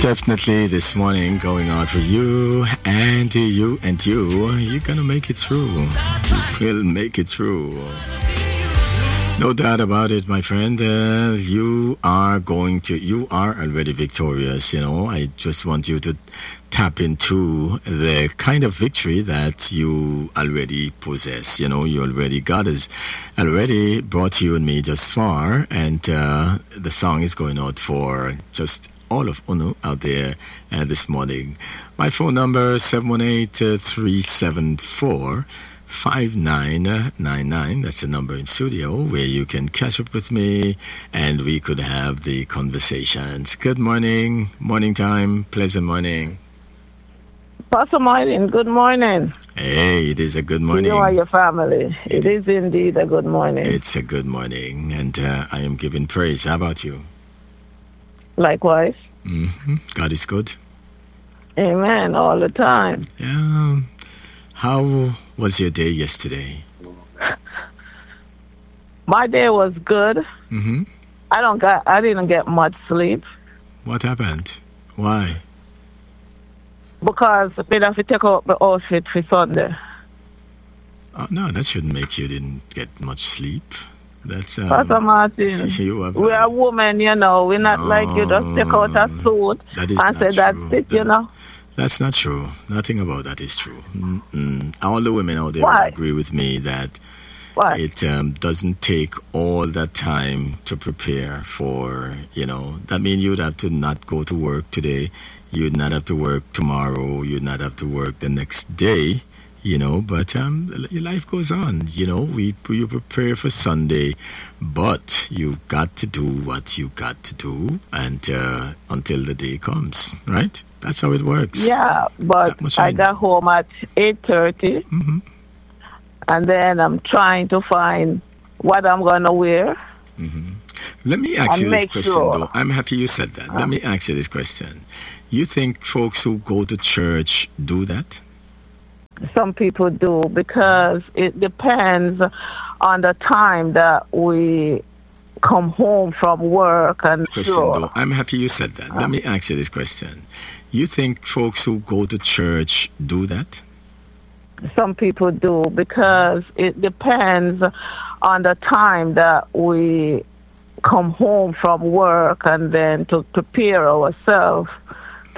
definitely this morning going out for you and you and you. You're gonna make it through. You will make it through. No doubt about it, my friend. You are already victorious. I just want you to tap into the kind of victory that you already possess. God has already brought you and me just far, and the song is going out for just all of Uno out there this morning. My phone number 718-374-5999. That's the number in studio where you can catch up with me and we could have the conversations. Good morning, morning time, pleasant morning. Pastor Martin, good morning. Hey, it is a good morning. You and your family. It is indeed a good morning. It's a good morning, and I am giving praise. How about you? Likewise. God is good. Amen, all the time. Yeah. How was your day yesterday? My day was good. I didn't get much sleep. What happened? Why? Because I have to take out the outfit for Sunday. No, that shouldn't make you didn't get much sleep. That's Pastor Martin, we are women, we're not like you just take out a suit and say that's it, That's not true. Nothing about that is true. All the women out there Why? will agree with me that Why? it doesn't take all that time to prepare for, that means you'd have to not go to work today. You'd not have to work tomorrow. You'd not have to work the next day. But your life goes on. You prepare for Sunday, but you got to do what you got to do, and until the day comes, right? That's how it works. Yeah, but I got home at 8:30, and then I'm trying to find what I'm gonna wear. Let me ask you this question, sure. though. I'm happy you said that. Let me ask you this question. You think folks who go to church do that? Some people do, because it depends on the time that we come home from work. And Though. I'm happy you said that. Let me ask you this question. You think folks who go to church do that? Some people do, because it depends on the time that we come home from work and then to prepare ourselves